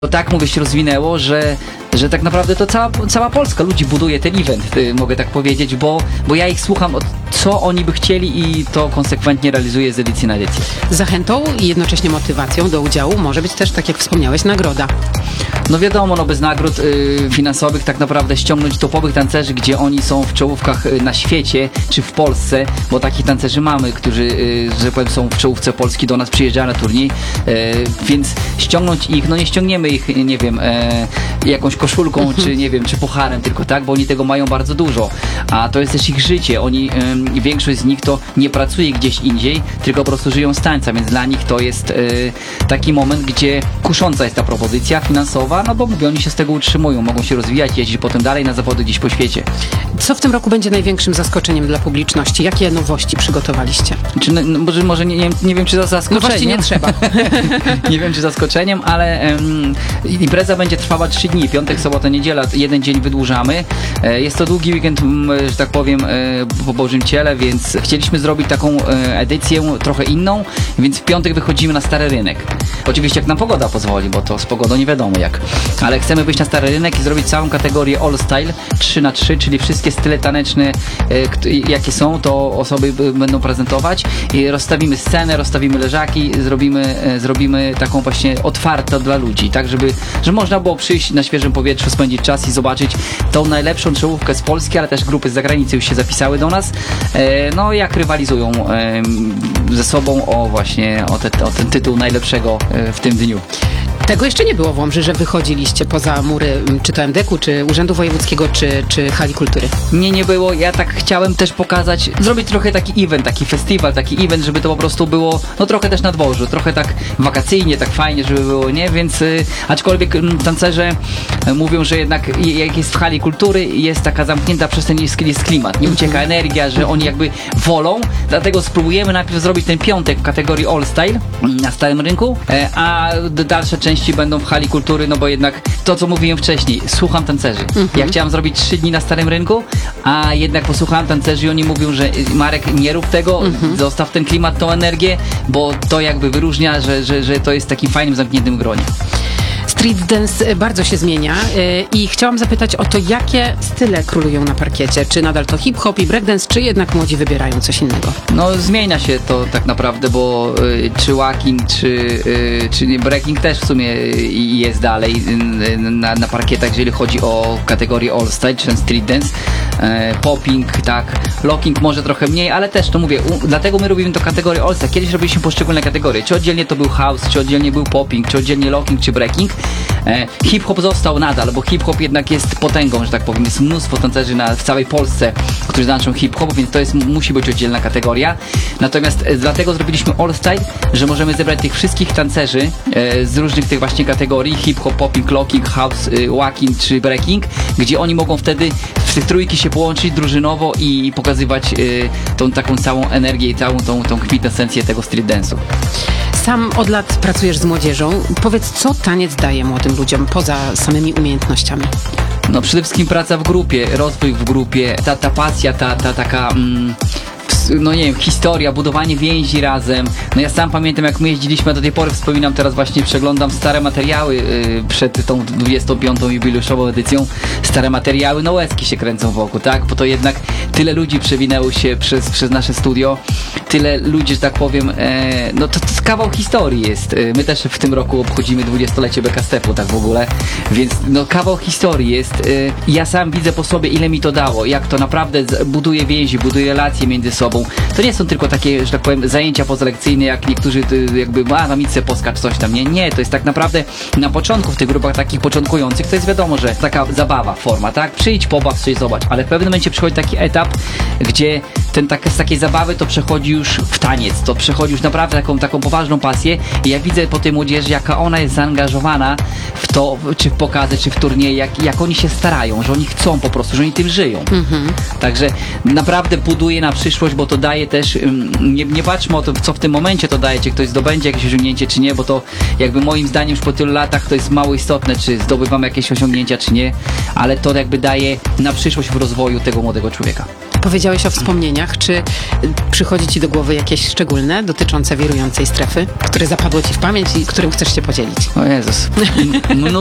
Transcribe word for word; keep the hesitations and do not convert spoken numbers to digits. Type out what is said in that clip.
To tak mówię się rozwinęło, że, że tak naprawdę to cała, cała Polska ludzi buduje ten event, y, mogę tak powiedzieć, bo, bo ja ich słucham, co oni by chcieli i to konsekwentnie realizuję z edycji na edycję. Zachętą i jednocześnie motywacją do udziału może być też, tak jak wspomniałeś, nagroda. No wiadomo, no bez nagród y, finansowych tak naprawdę ściągnąć topowych tancerzy, gdzie oni są w czołówkach y, na świecie, czy w Polsce, bo takich tancerzy mamy, którzy, y, że powiem, są w czołówce Polski, do nas przyjeżdżają na turniej, y, więc ściągnąć ich, no nie ściągniemy ich, nie wiem, e, jakąś koszulką, mhm. czy nie wiem, czy pucharem tylko, tak, bo oni tego mają bardzo dużo, a to jest też ich życie, oni, y, większość z nich to nie pracuje gdzieś indziej, tylko po prostu żyją z tańca, więc dla nich to jest y, taki moment, gdzie kusząca jest ta propozycja finansowa, no bo mówię, oni się z tego utrzymują, mogą się rozwijać, jeździć potem dalej na zawody gdzieś po świecie. Co w tym roku będzie największym zaskoczeniem dla publiczności? Jakie nowości przygotowaliście? Czy, no, może może nie, nie, nie wiem, czy za zaskoczeniem. Nowości nie trzeba. Nie wiem, czy zaskoczeniem, ale um, impreza będzie trwała trzy dni. Piątek, sobota, niedziela. Jeden dzień wydłużamy. E, jest to długi weekend, że tak powiem, e, po Bożym Ciele, więc chcieliśmy zrobić taką e, edycję trochę inną, więc w piątek wychodzimy na Stary Rynek. Oczywiście jak nam pogoda pozwoli, bo to z pogodą nie wiadomo jak. Ale chcemy wyjść na Stary Rynek i zrobić całą kategorię All Style trzy na trzy, czyli wszystkie style taneczne, e, jakie są, to osoby będą prezentować i rozstawimy scenę, rozstawimy leżaki, zrobimy, e, zrobimy taką właśnie otwartą dla ludzi, tak, żeby, że można było przyjść na świeżym powietrzu, spędzić czas i zobaczyć tą najlepszą czołówkę z Polski, ale też grupy z zagranicy już się zapisały do nas, e, no jak rywalizują e, ze sobą o właśnie o, te, o ten tytuł najlepszego e, w tym dniu. Tego jeszcze nie było w Łomży, że wychodziliście poza mury, czy to em de ku, czy Urzędu Wojewódzkiego, czy, czy Hali Kultury. Nie, nie było. Ja tak chciałem też pokazać, zrobić trochę taki event, taki festiwal, taki event, żeby to po prostu było, no trochę też na dworzu, trochę tak wakacyjnie, tak fajnie, żeby było, nie? Więc y, aczkolwiek y, tancerze y, mówią, że jednak jak jest w Hali Kultury, jest taka zamknięta przestrzeń, jest, jest klimat, nie ucieka energia, że oni jakby wolą, dlatego spróbujemy najpierw zrobić ten piątek w kategorii All Style na Starym Rynku, y, a dalsze części będą w Hali Kultury, no bo jednak to, co mówiłem wcześniej, słucham tancerzy. Mhm. Ja chciałem zrobić trzy dni na Starym Rynku, a jednak posłuchałem tancerzy i oni mówią, że Marek, nie rób tego, mhm. zostaw ten klimat, tą energię, bo to jakby wyróżnia, że, że, że to jest takim fajnym, zamkniętym gronie. Street dance bardzo się zmienia i chciałam zapytać o to, jakie style królują na parkiecie. Czy nadal to hip-hop i breakdance, czy jednak młodzi wybierają coś innego? No zmienia się to tak naprawdę, bo y, czy walking, czy, y, czy breaking też w sumie y, jest dalej y, na, na parkietach, jeżeli chodzi o kategorię all style, czy ten street dance. Y, popping, tak, locking może trochę mniej, ale też to mówię, u, dlatego my robimy to kategorię all style. Kiedyś robiliśmy poszczególne kategorie, czy oddzielnie to był house, czy oddzielnie był popping, czy oddzielnie locking, czy breaking. E, hip-hop został nadal, bo hip-hop jednak jest potęgą, że tak powiem. Jest mnóstwo tancerzy na, w całej Polsce, którzy tańczą hip-hop, więc to jest, musi być oddzielna kategoria. Natomiast e, dlatego zrobiliśmy All Style, że możemy zebrać tych wszystkich tancerzy e, z różnych tych właśnie kategorii, hip-hop, popping, locking, house, e, walking czy breaking, gdzie oni mogą wtedy w tych trójki się połączyć drużynowo i pokazywać e, tą taką całą energię i całą tą, tą kwintesencję tego street dance'u. Sam od lat pracujesz z młodzieżą. Powiedz, co taniec daje młodym ludziom poza samymi umiejętnościami? No przede wszystkim praca w grupie, rozwój w grupie, ta, ta pasja, ta, ta taka... Mm, no nie wiem, historia, budowanie więzi razem. No ja sam pamiętam, jak my jeździliśmy, do tej pory wspominam, teraz właśnie przeglądam stare materiały yy, przed tą dwudziestą piątą jubileuszową edycją. Stare materiały, no łezki się kręcą wokół, tak? Bo to jednak tyle ludzi przewinęło się przez, przez nasze studio, tyle ludzi, że tak powiem, e, no to, to kawał historii jest. E, my też w tym roku obchodzimy dwudziestolecie Beka Stepu, tak w ogóle, więc no kawał historii jest. E, ja sam widzę po sobie, ile mi to dało, jak to naprawdę buduje więzi, buduje relacje między sobą. To nie są tylko takie, że tak powiem, zajęcia pozalekcyjne, jak niektórzy jakby, a tam idź se poskacz, coś tam. Nie, nie, to jest tak naprawdę na początku, w tych grupach takich początkujących, to jest wiadomo, że taka zabawa, forma, tak? Przyjdź, pobaw, coś zobacz, ale w pewnym momencie przychodzi taki etap, gdzie ten tak, z takiej zabawy to przechodzi już w taniec, to przechodzi już naprawdę taką, taką poważną pasję i ja widzę po tej młodzieży, jaka ona jest zaangażowana w to, czy w pokazy, czy w turnieje, jak, jak oni się starają, że oni chcą po prostu, że oni tym żyją. Mhm. Także naprawdę buduje na przyszłość, bo to daje też, nie, nie patrzmy o to, co w tym momencie to daje, czy ktoś zdobędzie jakieś osiągnięcie, czy nie, bo to jakby moim zdaniem już po tylu latach to jest mało istotne, czy zdobywamy jakieś osiągnięcia, czy nie, ale to jakby daje na przyszłość w rozwoju tego młodego człowieka. Powiedziałeś o wspomnieniach. Czy y, przychodzi ci do głowy jakieś szczególne dotyczące wirującej strefy, które zapadło ci w pamięć i którym chcesz się podzielić? O Jezus. M-